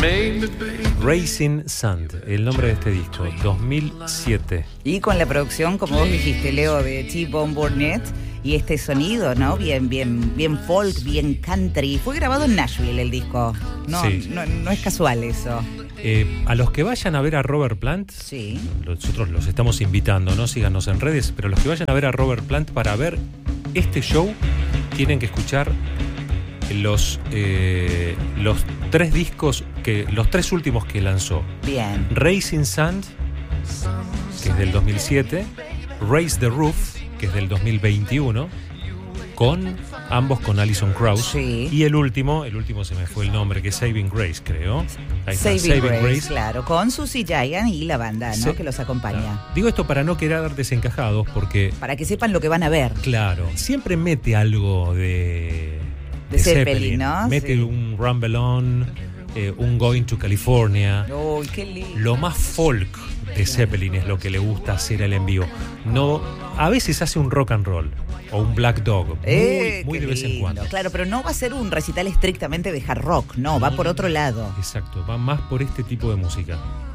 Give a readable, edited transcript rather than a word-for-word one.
Racing Sand, el nombre de este disco, 2007. Y con la producción, como vos dijiste, Leo, de T-Bone Burnett, y este sonido, ¿no? Bien folk, bien country. Fue grabado en Nashville el disco. No, sí. no es casual eso. A los que vayan a ver a Robert Plant, sí, nosotros los estamos invitando, ¿no? Síganos en redes, pero los que vayan a ver a Robert Plant para ver este show, tienen que escuchar los 3 discos, los 3 últimos que lanzó. Bien. Racing Sand, que es del 2007, Raise the Roof, que es del 2021, ambos con Alison Krauss. Sí. Y el último se me fue el nombre, que es Saving Grace, creo. Ahí está, Saving Grace, claro, con Susie Giant y la banda, ¿no? Que los acompaña. Claro. Digo esto para no quedar desencajados, porque... para que sepan lo que van a ver. Claro, siempre mete algo de Zeppelin, ¿no? Mete un Rumble On, un Going to California. Uy, qué lindo. Lo más folk de Zeppelin es lo que le gusta hacer al en vivo. No, a veces hace un rock and roll o un Black Dog, muy de vez en cuando. Claro, pero no va a ser un recital estrictamente de hard rock, no, va por otro lado. Exacto, va más por este tipo de música.